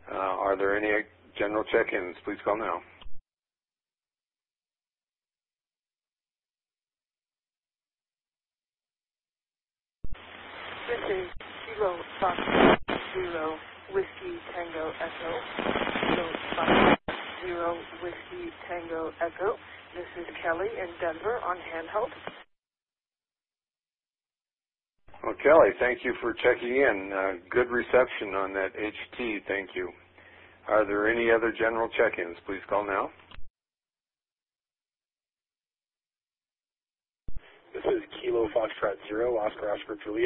Are there any general check-ins? Please call now. This is Kilo Fox 0 Whiskey Tango Echo. Kilo Fox 0 Whiskey Tango Echo. This is Kelly in Denver on handheld. Well, Kelly, thank you for checking in. Good reception on that HT. Thank you. Are there any other general check-ins? Please call now. This is Kilo Foxtrot 0 Oscar Juliet.